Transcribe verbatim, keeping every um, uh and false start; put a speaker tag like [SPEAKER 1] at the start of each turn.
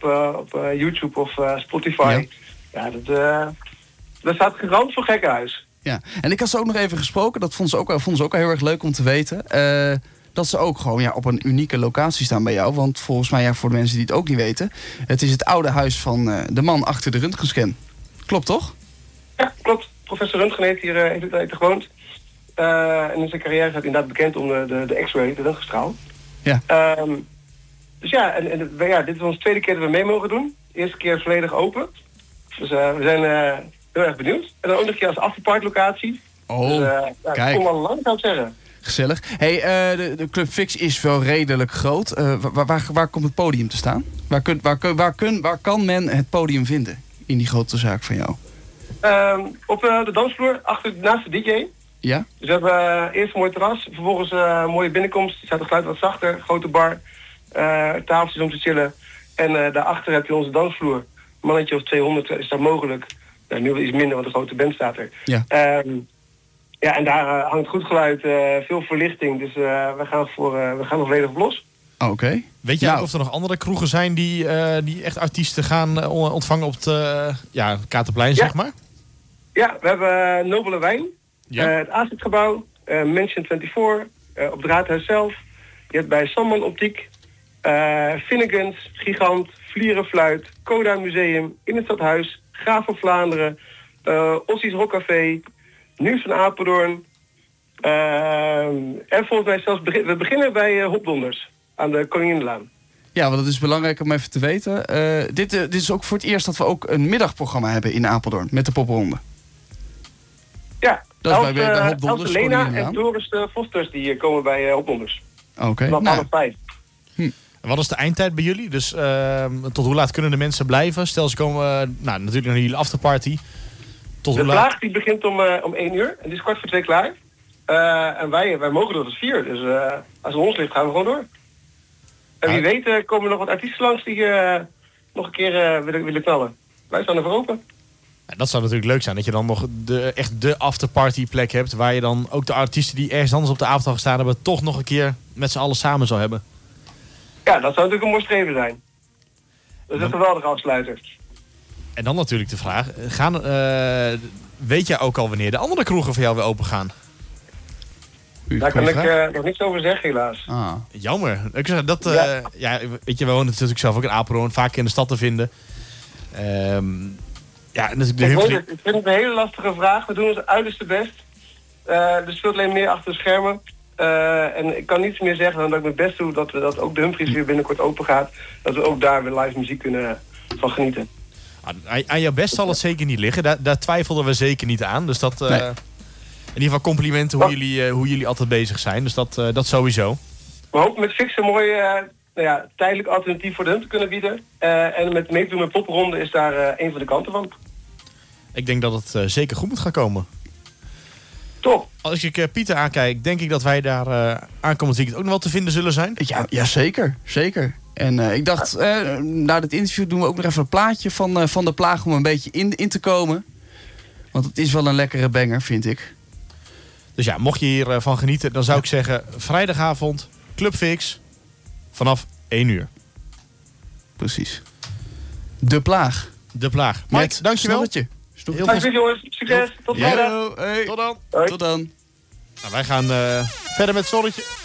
[SPEAKER 1] op, uh, op uh, YouTube of uh, Spotify. Ja, ja dat, uh, dat staat garant voor gekkenhuis.
[SPEAKER 2] Ja, en ik had ze ook nog even gesproken. Dat vonden ze ook, vonden ze ook heel erg leuk om te weten. Uh, dat ze ook gewoon ja, op een unieke locatie staan bij jou. Want volgens mij, ja, voor de mensen die het ook niet weten... het is het oude huis van uh, de man achter de röntgenscan. Klopt, toch?
[SPEAKER 1] Ja, klopt. Professor Röntgen heeft hier uh, heeft, heeft gewoond. Uh, en in zijn carrière staat inderdaad bekend om de, de, de X-ray, de röntgenstraal.
[SPEAKER 2] Ja.
[SPEAKER 1] Um, dus ja, en, en ja, dit is onze tweede keer dat we mee mogen doen. De eerste keer volledig open. Dus uh, we zijn uh, heel erg benieuwd. En dan ook nog een keer als afterparty locatie.
[SPEAKER 2] Oh,
[SPEAKER 1] dus, uh, ja,
[SPEAKER 2] kijk.
[SPEAKER 1] Kom al lang, zou ik zeggen.
[SPEAKER 2] Gezellig. Hey, uh, de, de Club Fix is wel redelijk groot. Uh, waar, waar, waar komt het podium te staan? Waar, kun, waar, kun, waar, kun, waar kan men het podium vinden in die grote zaak van jou?
[SPEAKER 1] Um, op uh, de dansvloer, achter, naast de D J.
[SPEAKER 2] Ja?
[SPEAKER 1] Dus we hebben uh, eerst een mooi terras, vervolgens uh, een mooie binnenkomst. Er staat het geluid wat zachter, grote bar, uh, tafeltjes om te chillen. En uh, daarachter heb je onze dansvloer. Een mannetje of tweehonderd is daar mogelijk. Nou, nu iets minder, want een grote band staat er.
[SPEAKER 2] Ja.
[SPEAKER 1] Um, ja, en daar uh, hangt goed geluid, uh, veel verlichting. Dus uh, we gaan voor, uh, we gaan nog volledig op los.
[SPEAKER 2] Oh, oké. Okay.
[SPEAKER 3] Weet je
[SPEAKER 2] nou.
[SPEAKER 3] of er nog andere kroegen zijn die, uh, die echt artiesten gaan uh, ontvangen op het uh, ja, Katerplein,
[SPEAKER 1] ja.
[SPEAKER 3] zeg maar?
[SPEAKER 1] Ja, we hebben uh, Nobele Wijn,
[SPEAKER 3] ja.
[SPEAKER 1] uh, het A Z gebouw, uh, Mansion vierentwintig, uh, op het Raadhuis zelf. Je hebt bij Samman Optiek, uh, Finnegans, Gigant, Vlierenfluit, Coda Museum, in het Stadhuis, Graaf van Vlaanderen, uh, Ossies Rockcafé, Nieuws van Apeldoorn. Uh, en volgens mij zelfs, begin, we beginnen bij uh, Hopdonders aan de Koninginnelaan.
[SPEAKER 2] Ja, want dat is belangrijk om even te weten. Uh, dit, uh, dit is ook voor het eerst dat we ook een middagprogramma hebben in Apeldoorn met de popronde.
[SPEAKER 1] Ja,
[SPEAKER 2] dat is
[SPEAKER 1] Els,
[SPEAKER 2] bij, bij
[SPEAKER 1] uh,
[SPEAKER 2] Hopdonders.
[SPEAKER 1] Els Lena en Doris uh, Fosters die uh, komen bij uh, Hopdonders.
[SPEAKER 2] Oké. Okay.
[SPEAKER 1] Vanaf
[SPEAKER 2] nou.
[SPEAKER 1] half vijf.
[SPEAKER 3] Hm. Wat is de eindtijd bij jullie? Dus uh, tot hoe laat kunnen de mensen blijven? Stel ze komen uh, nou, natuurlijk naar jullie afterparty. Tot
[SPEAKER 1] de
[SPEAKER 3] hoe laat?
[SPEAKER 1] vraag die begint om, uh, om één uur en die is kwart voor twee klaar. Uh, en wij, wij mogen door tot vier. Dus uh, als het ons ligt gaan we gewoon door. En wie weet uh, komen er nog wat artiesten langs die uh, nog een keer uh, willen, willen knallen. Wij staan ervoor open.
[SPEAKER 3] Ja, dat zou natuurlijk leuk zijn, dat je dan nog de, echt de afterparty plek hebt, waar je dan ook de artiesten die ergens anders op de avond al gestaan hebben, toch nog een keer met z'n allen samen zou hebben.
[SPEAKER 1] Ja, dat zou natuurlijk een mooi streven zijn. Dat is een geweldige afsluiter.
[SPEAKER 3] En dan natuurlijk de vraag, gaan, uh, weet jij ook al wanneer de andere kroegen voor jou weer open gaan?
[SPEAKER 1] Daar kan ik uh, nog niks over zeggen, helaas.
[SPEAKER 3] Ah. Jammer. Ik zeg, dat, uh, ja. ja, weet je, we wonen natuurlijk zelf ook in Apeldoorn, vaak in de stad te vinden. Um, ja, dus de
[SPEAKER 1] ik, het, ik vind het een hele lastige vraag. We doen ons uiterste best. Uh, er speelt alleen meer achter de schermen. Uh, en ik kan niets meer zeggen dan dat ik mijn best doe dat, we, dat ook de Humphries weer binnenkort open gaat. Dat we ook daar weer live muziek kunnen van genieten.
[SPEAKER 3] Aan, aan jouw best zal het zeker niet liggen. Daar, daar twijfelden we zeker niet aan. Dus dat... Uh, nee. In ieder geval complimenten hoe, jullie, uh, hoe jullie altijd bezig zijn. Dus dat, uh, dat sowieso.
[SPEAKER 1] We hopen met Fix een mooi uh, nou ja, tijdelijk alternatief voor de hun te kunnen bieden. Uh, en met meedoen met popronde is daar uh, een van de kanten van.
[SPEAKER 3] Ik denk dat het uh, zeker goed moet gaan komen.
[SPEAKER 1] Top.
[SPEAKER 3] Als ik uh, Pieter aankijk, denk ik dat wij daar uh, aankomend weekend ook nog wel te vinden zullen zijn.
[SPEAKER 2] Ja, ja zeker. Zeker. En uh, ik dacht, uh, na dit interview doen we ook nog even een plaatje van, uh, van de plaag om een beetje in, in te komen. Want het is wel een lekkere banger, vind ik.
[SPEAKER 3] Dus ja, mocht je hiervan genieten, dan zou ik zeggen... vrijdagavond, Club Fix, vanaf één uur.
[SPEAKER 2] Precies. De plaag.
[SPEAKER 3] De plaag. Mike,
[SPEAKER 2] Met
[SPEAKER 3] dankjewel.
[SPEAKER 2] Snorretje.
[SPEAKER 1] Heel veel jongens. Succes. Tot
[SPEAKER 3] vrijdag.
[SPEAKER 2] Yo, hey.
[SPEAKER 3] Tot dan.
[SPEAKER 2] Hoi. Tot dan.
[SPEAKER 3] Nou, wij gaan uh, verder met Snorretje.